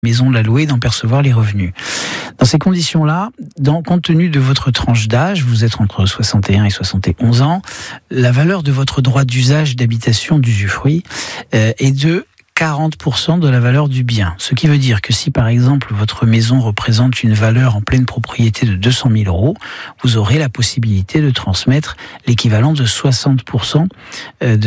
maison de la louer, d'en percevoir les revenus. Dans ces conditions-là, compte tenu de votre tranche d'âge, vous êtes entre 61 et 71 ans, la valeur de votre droit d'usage d'habitation d'usufruit est de 40% de la valeur du bien. Ce qui veut dire que si, par exemple, votre maison représente une valeur en pleine propriété de 200 000 euros, vous aurez la possibilité de transmettre l'équivalent de 60% de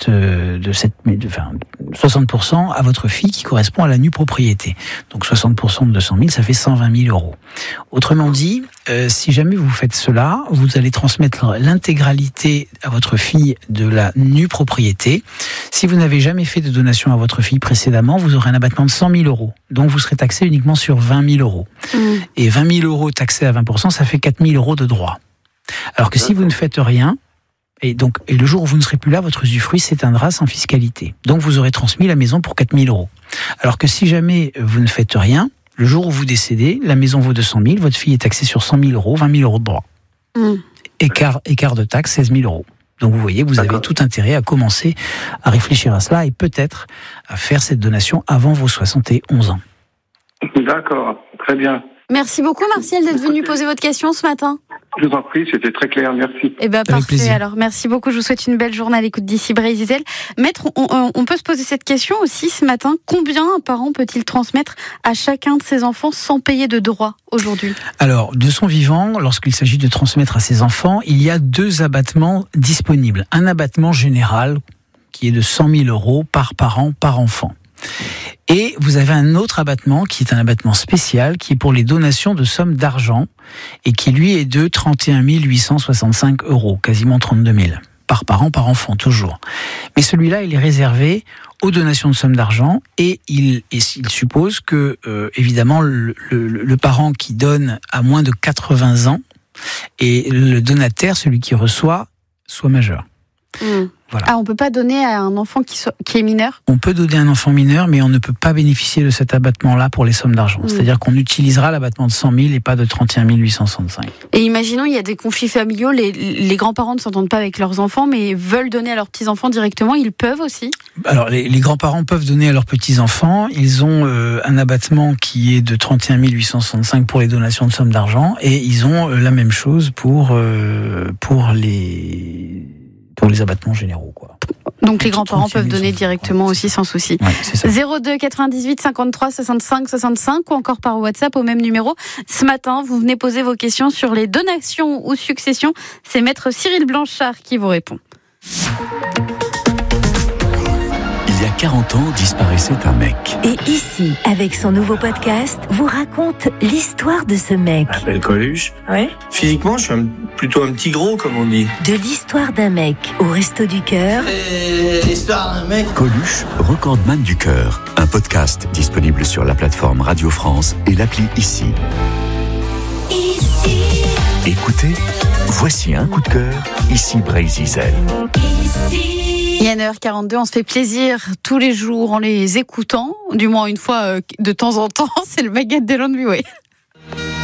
60% à votre fille qui correspond à la nue propriété. Donc 60% de 200 000, ça fait 120 000 euros. Autrement dit, si jamais vous faites cela, vous allez transmettre l'intégralité à votre fille de la nue propriété. Si vous n'avez jamais fait de donation à votre fille précédemment, vous aurez un abattement de 100 000 euros. Donc vous serez taxé uniquement sur 20 000 euros. Et 20 000 euros taxés à 20%, ça fait 4 000 euros de droit. Alors que si vous ne faites rien, et le jour où vous ne serez plus là, votre usufruit s'éteindra sans fiscalité. Donc vous aurez transmis la maison pour 4 000 euros. Alors que si jamais vous ne faites rien, le jour où vous décédez, la maison vaut 200 000, votre fille est taxée sur 100 000 euros, 20 000 euros de droit. Écart de taxe, 16 000 euros. Donc vous voyez, vous avez tout intérêt à commencer à réfléchir à cela et peut-être à faire cette donation avant vos 71 ans. D'accord, très bien. Merci beaucoup Martial d'être venu poser votre question ce matin. Je vous en prie, c'était très clair, merci. Eh bien parfait, alors merci beaucoup, je vous souhaite une belle journée à l'écoute d'ici Bray-Zizel. Maître, on peut se poser cette question aussi ce matin, combien un parent peut-il transmettre à chacun de ses enfants sans payer de droits aujourd'hui ? Alors, de son vivant, lorsqu'il s'agit de transmettre à ses enfants, il y a 2 abattements disponibles. Un abattement général qui est de 100 000 euros par parent, par enfant. Et vous avez un autre abattement qui est un abattement spécial qui est pour les donations de sommes d'argent et qui lui est de 31 865 euros, quasiment 32 000 par parent, par enfant toujours. Mais celui-là, il est réservé aux donations de sommes d'argent et il suppose que évidemment le parent qui donne a moins de 80 ans et le donataire, celui qui reçoit, soit majeur. Voilà. Ah, on peut pas donner à un enfant qui est mineur ? On peut donner à un enfant mineur, mais on ne peut pas bénéficier de cet abattement-là pour les sommes d'argent. C'est-à-dire qu'on utilisera l'abattement de 100 000 et pas de 31 865. Et imaginons, il y a des conflits familiaux, les grands-parents ne s'entendent pas avec leurs enfants, mais veulent donner à leurs petits-enfants directement, ils peuvent aussi ? Alors, les grands-parents peuvent donner à leurs petits-enfants. Ils ont un abattement qui est de 31 865 pour les donations de sommes d'argent, et ils ont la même chose pour les abattements généraux, quoi. Donc les grands-parents peuvent donner directement aussi sans souci. Ouais, c'est ça. 02 98 53 65 65 ou encore par WhatsApp au même numéro. Ce matin, vous venez poser vos questions sur les donations ou successions. C'est maître Cyril Blanchard qui vous répond. Il y a 40 ans, disparaissait un mec. Et ici, avec son nouveau podcast, vous raconte l'histoire de ce mec. Je m'appelle Coluche. Ouais. Physiquement, je suis plutôt un petit gros, comme on dit. De l'histoire d'un mec au Resto du Cœur. L'histoire d'un mec. Coluche, recordman du cœur. Un podcast disponible sur la plateforme Radio France et l'appli Ici. Ici. Écoutez, voici un coup de cœur, Ici Bray-Zizel. Ici. Il y a 9h42, on se fait plaisir tous les jours en les écoutant, du moins une fois de temps en temps, c'est le baguette de l'ennui, oui.